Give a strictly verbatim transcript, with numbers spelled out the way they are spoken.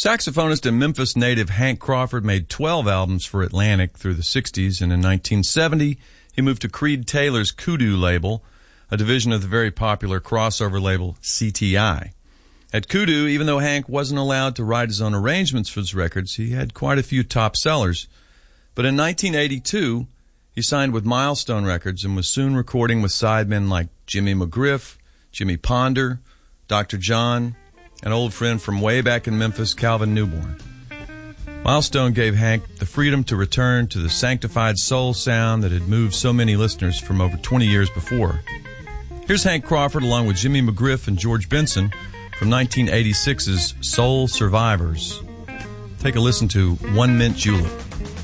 Saxophonist and Memphis native Hank Crawford made twelve albums for Atlantic through the sixties, and in nineteen seventy, he moved to Creed Taylor's Kudu label, a division of the very popular crossover label C T I. At Kudu, even though Hank wasn't allowed to write his own arrangements for his records, he had quite a few top sellers. But in nineteen eighty-two, he signed with Milestone Records and was soon recording with sidemen like Jimmy McGriff, Jimmy Ponder, Doctor John, an old friend from way back in Memphis, Calvin Newborn. Milestone gave Hank the freedom to return to the sanctified soul sound that had moved so many listeners from over twenty years before. Here's Hank Crawford along with Jimmy McGriff and George Benson from nineteen eighty-six's Soul Survivors. Take a listen to One Mint Julep.